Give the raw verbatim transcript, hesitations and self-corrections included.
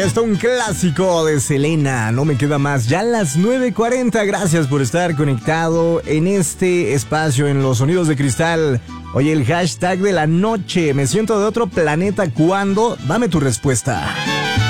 Ahí está un clásico de Selena, No me queda más. Ya a las nueve cuarenta, gracias por estar conectado en este espacio en Los Sonidos de Cristal. Oye, el hashtag de la noche, me siento de otro planeta, ¿cuándo? Dame tu respuesta.